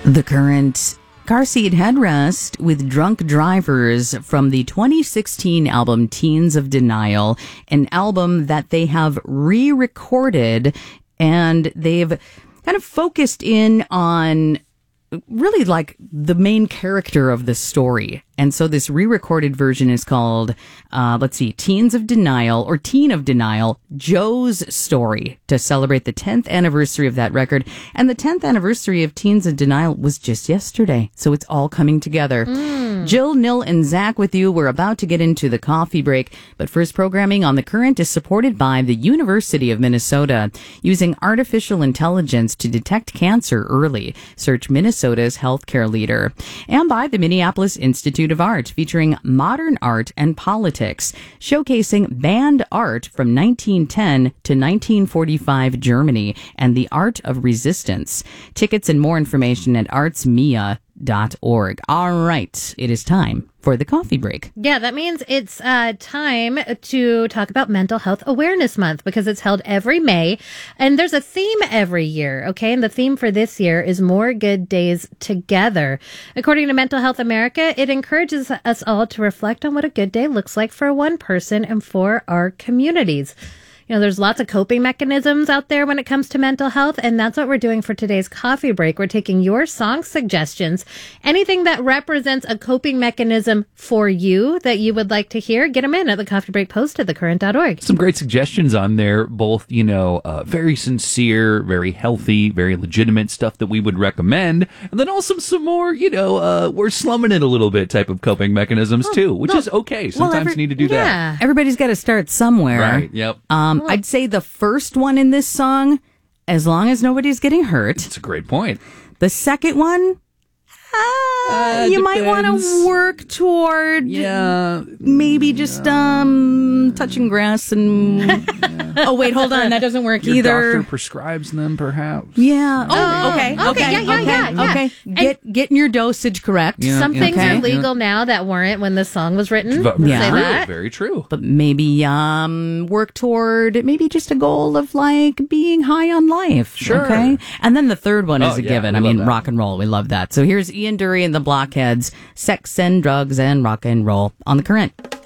The Current car seat headrest with Drunk Drivers from the 2016 album Teens of Denial, an album that they have re-recorded, and they've kind of focused in on really like the main character of the story. And so this re-recorded version is called, Teens of Denial, or Teen of Denial, Joe's Story, to celebrate the 10th anniversary of that record. And the 10th anniversary of Teens of Denial was just yesterday. So it's all coming together. Jill, Nil, and Zach with you. We're about to get into the coffee break. But first, programming on The Current is supported by the University of Minnesota, using artificial intelligence to detect cancer early. Search Minnesota's healthcare leader. And by the Minneapolis Institute of Art, featuring modern art and politics, showcasing banned art from 1910 to 1945 Germany and the art of resistance. Tickets and more information at artsmia.org. All right, it is time for the coffee break. Yeah, that means it's time to talk about Mental Health Awareness Month, because it's held every May, and there's a theme every year, okay? And the theme for this year is More Good Days Together. According to Mental Health America, it encourages us all to reflect on what a good day looks like for one person and for our communities. You know, there's lots of coping mechanisms out there when it comes to mental health, and that's what we're doing for today's coffee break. We're taking your song suggestions, anything that represents a coping mechanism for you that you would like to hear, get them in at the coffee break post at thecurrent.org. Some great suggestions on there, both, very sincere, very healthy, very legitimate stuff that we would recommend, and then also some more, we're slumming it a little bit type of coping mechanisms too, which is okay. Sometimes you need to do that. Everybody's got to start somewhere. Right, yep. I'd say the first one in this song, as long as nobody's getting hurt. That's a great point. The second one, you might want to work toward maybe just touching grass and oh wait, hold on, that doesn't work Your either. doctor prescribes them, perhaps. Yeah. Okay. Getting your dosage correct. Some things are legal now that weren't when the song was written. Very true. But maybe work toward maybe just a goal of like being high on life. Sure. Okay. And then the third one is a given. I mean, that. rock and roll. We love that. So here's Ian Dury and the Blockheads, Sex and Drugs and Rock and Roll on The Current.